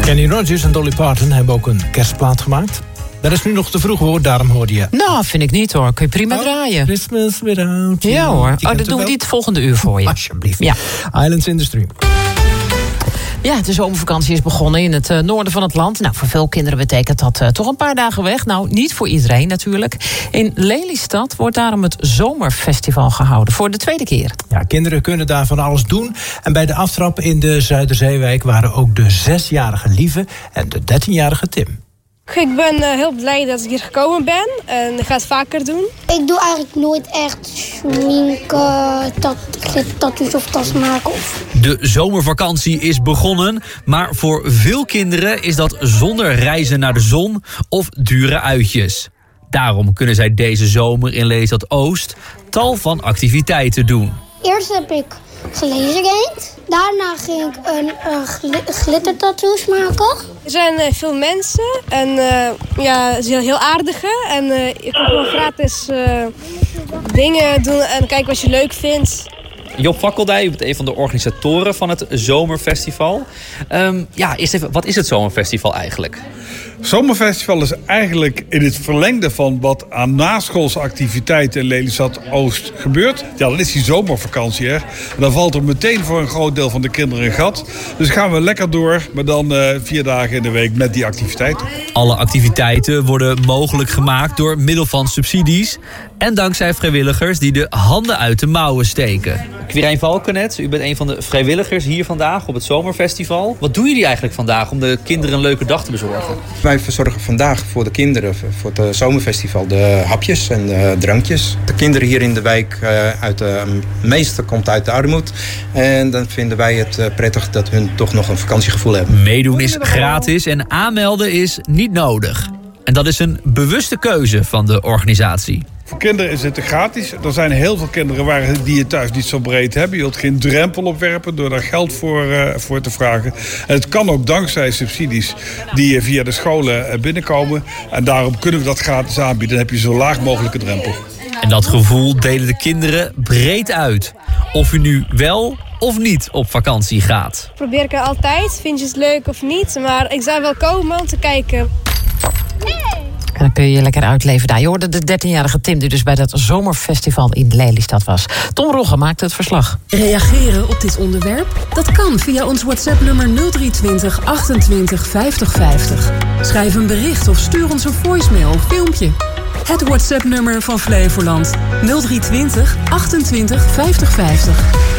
Kenny Rogers en Dolly Parton hebben ook een kerstplaat gemaakt. Dat is nu nog te vroeg hoor, daarom hoorde je... Nou, vind ik niet hoor. Kun je prima draaien. Christmas without you. Ja hoor. Dat doen we die het volgende uur voor je. Alsjeblieft. Ja. Islands in the Stream. Ja, de zomervakantie is begonnen in het noorden van het land. Nou, voor veel kinderen betekent dat toch een paar dagen weg. Nou, niet voor iedereen natuurlijk. In Lelystad wordt daarom het Zomerfestival gehouden. Voor de tweede keer. Ja, kinderen kunnen daar van alles doen. En bij de aftrap in de Zuiderzeewijk waren ook de 6-jarige Lieve en de 13-jarige Tim. Ik ben heel blij dat ik hier gekomen ben en ik ga het vaker doen. Ik doe eigenlijk nooit echt schminken, tattoos of tas maken. De zomervakantie is begonnen, maar voor veel kinderen is dat zonder reizen naar de zon of dure uitjes. Daarom kunnen zij deze zomer in Lelystad Oost tal van activiteiten doen. Eerst heb ik gelezen. Daarna ging ik een glittertattoos maken. Er zijn veel mensen en ze zijn heel aardige. En je kan gewoon gratis dingen doen en kijken wat je leuk vindt. Job Fakkeldij, u bent een van de organisatoren van het Zomerfestival. Eerst even, wat is het Zomerfestival eigenlijk? Zomerfestival is eigenlijk in het verlengde van wat aan naschoolse activiteiten in Lelystad Oost gebeurt. Ja, dan is die zomervakantie er. En dan valt er meteen voor een groot deel van de kinderen een gat. Dus gaan we lekker door, maar dan 4 dagen in de week met die activiteiten. Alle activiteiten worden mogelijk gemaakt door middel van subsidies en dankzij vrijwilligers die de handen uit de mouwen steken. Quirijn Valkenet, u bent een van de vrijwilligers hier vandaag op het Zomerfestival. Wat doen jullie eigenlijk vandaag om de kinderen een leuke dag te bezorgen? Wij verzorgen vandaag voor de kinderen, voor het Zomerfestival, de hapjes en de drankjes. De kinderen hier in de wijk, meeste komt uit de armoede. En dan vinden wij het prettig dat hun toch nog een vakantiegevoel hebben. Meedoen is gratis en aanmelden is niet nodig. En dat is een bewuste keuze van de organisatie. Voor kinderen is het gratis. Er zijn heel veel kinderen die het thuis niet zo breed hebben. Je wilt geen drempel opwerpen door daar geld voor te vragen. En het kan ook dankzij subsidies die via de scholen binnenkomen. En daarom kunnen we dat gratis aanbieden. Dan heb je zo laag mogelijke drempel. En dat gevoel delen de kinderen breed uit. Of u nu wel of niet op vakantie gaat. Probeer ik er altijd. Vind je het leuk of niet? Maar ik zou wel komen om te kijken. En dan kun je je lekker uitleven daar. Je hoorde de 13-jarige Tim die dus bij dat Zomerfestival in Lelystad was. Tom Rogge maakte het verslag. Reageren op dit onderwerp? Dat kan via ons WhatsApp-nummer 0320 28 50 50. Schrijf een bericht of stuur ons een voicemail of filmpje. Het WhatsApp-nummer van Flevoland 0320 28 50 50.